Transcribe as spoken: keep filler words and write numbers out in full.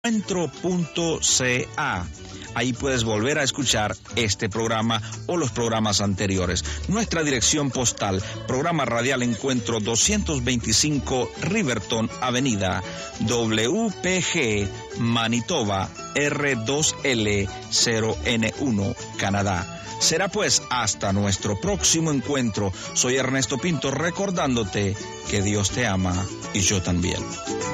encuentro punto c a. Ahí puedes volver a escuchar este programa o los programas anteriores. Nuestra dirección postal, Programa Radial Encuentro doscientos veinticinco Riverton Avenida, W P G, Manitoba, R dos L cero N uno, Canadá. Será pues hasta nuestro próximo encuentro. Soy Ernesto Pinto recordándote que Dios te ama y yo también.